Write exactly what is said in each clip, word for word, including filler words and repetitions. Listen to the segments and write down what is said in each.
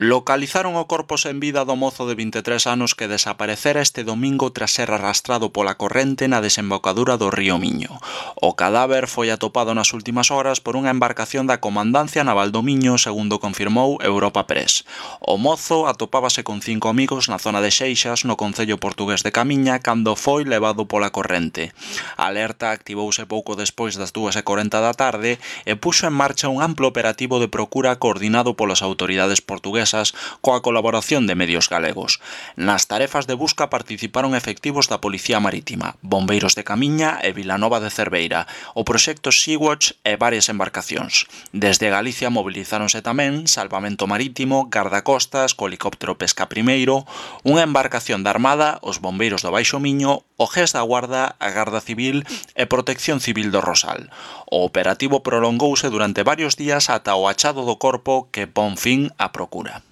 Localizaron o corpo sen vida do mozo de vinte e tres anos que desaparecera este domingo tras ser arrastrado pola corrente na desembocadura do río Miño. O cadáver foi atopado nas últimas horas por unha embarcación da Comandancia Naval do Miño, segundo confirmou Europa Press. O mozo atopábase con cinco amigos na zona de Xeixas, no concello portugués de Camiña, cando foi levado pola corrente. A alerta activouse pouco despois das dúas e corenta da tarde e puxo en marcha un amplo operativo de procura coordinado polas autoridades portuguesas coa colaboración de medios galegos. Nas tarefas de busca participaron efectivos da Policía Marítima, Bombeiros de Camiña e Vilanova de Cerveira, o proxecto Sea-Watch e varias embarcacións. Desde Galicia mobilizáronse tamén Salvamento Marítimo, Gardacostas, co helicóptero Pesca Primeiro, unha embarcación da Armada, os Bombeiros do Baixo Miño, o G E S da Guarda, a Garda Civil e Protección Civil do Rosal. O operativo prolongouse durante varios días ata o achado do corpo que pon fin á procura.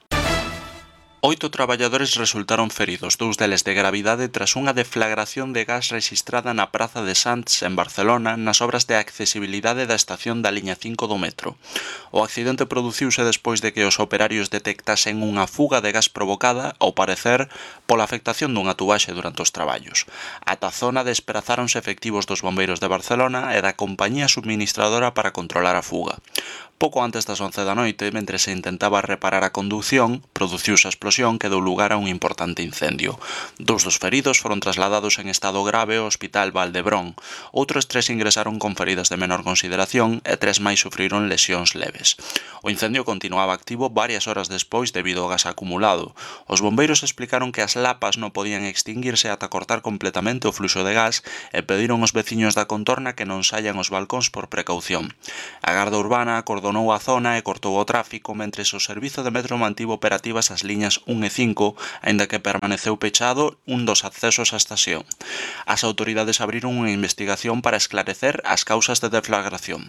Oito traballadores resultaron feridos, dous deles de gravidade tras unha deflagración de gas rexistrada na Praza de Sants en Barcelona nas obras de accesibilidade da estación da liña cinco do metro. O accidente produciuse despois de que os operarios detectasen unha fuga de gas provocada, ao parecer, pola afectación dunha tubaxe durante os traballos. Ata a zona desprazáronse efectivos dos bombeiros de Barcelona e da compañía subministradora para controlar a fuga. Pouco antes das once da noite, mentre se intentaba reparar a condución, produciuse a explosión que deu lugar a un importante incendio. Dous dos feridos foron trasladados en estado grave ao Hospital Valdebrón. Outros tres ingresaron con feridas de menor consideración e tres máis sufriron lesións leves. O incendio continuaba activo varias horas despois debido ao gas acumulado. Os bombeiros explicaron que as lapas non podían extinguirse ata cortar completamente o fluxo de gas e pediron aos veciños da contorna que non saian os balcóns por precaución. A Garda Urbana acordonou a zona e cortou o tráfico, mentres o servizo de metro mantivo operativas as liñas un e cinco, aínda que permaneceu pechado un dos accesos á estación. As autoridades abriron unha investigación para esclarecer as causas de deflagración.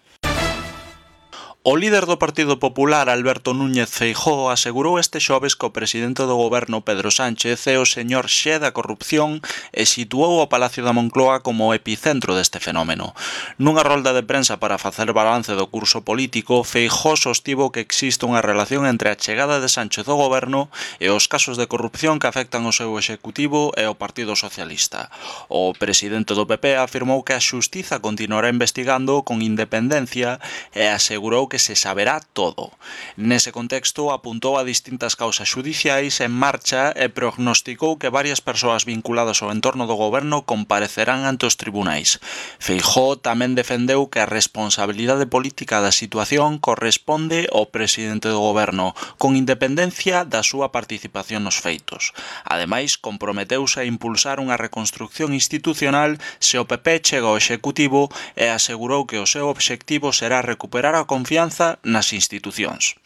O líder do Partido Popular, Alberto Núñez Feijóo, asegurou este xoves que o presidente do goberno, Pedro Sánchez, é o señor Xe da corrupción e situou o Palacio da Moncloa como o epicentro deste fenómeno. Nunha rolda de prensa para facer balance do curso político, Feijóo sostivo que existe unha relación entre a chegada de Sánchez ao goberno e os casos de corrupción que afectan o seu executivo e o Partido Socialista. O presidente do P P afirmou que a xustiza continuará investigando con independencia e asegurou que que se saberá todo. Nese contexto, apuntou a distintas causas xudiciais en marcha e prognosticou que varias persoas vinculadas ao entorno do goberno comparecerán ante os tribunais. Feijóo tamén defendeu que a responsabilidade política da situación corresponde ao presidente do goberno, con independencia da súa participación nos feitos. Ademais, comprometeuse a impulsar unha reconstrucción institucional se o P P chega ao Executivo e asegurou que o seu obxectivo será recuperar a confianza nas institucións.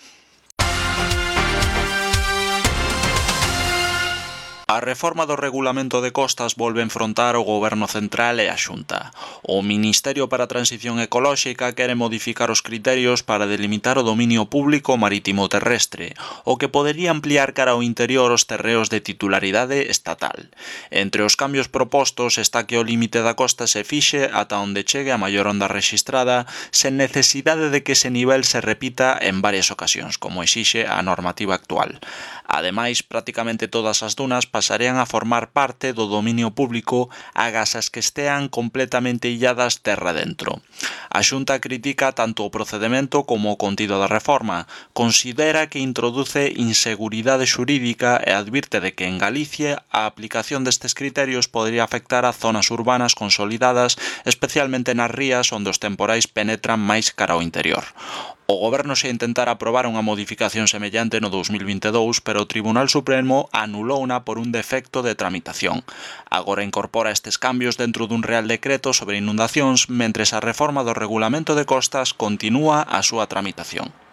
A reforma do regulamento de costas volve enfrontar o Goberno Central e a Xunta. O Ministerio para a Transición Ecolóxica quere modificar os criterios para delimitar o dominio público marítimo terrestre, o que podería ampliar cara ao interior os terreos de titularidade estatal. Entre os cambios propostos está que o límite da costa se fixe ata onde chegue a maior onda rexistrada, sen necesidade de que ese nivel se repita en varias ocasións, como exixe a normativa actual. Ademais, prácticamente todas as dunas pasarían a formar parte do dominio público agás as que estean completamente illadas terra dentro. A Xunta critica tanto o procedemento como o contido da reforma, considera que introduce inseguridade xurídica e advirte de que en Galicia a aplicación destes criterios podría afectar a zonas urbanas consolidadas, especialmente nas rías onde os temporais penetran máis cara ao interior. O Goberno xa intentara aprobar unha modificación semellante no dous mil vinte e dous, pero o Tribunal Supremo anulouna por un defecto de tramitación. Agora incorpora estes cambios dentro dun Real Decreto sobre inundacións, mentres a reforma do Regulamento de Costas continúa a súa tramitación.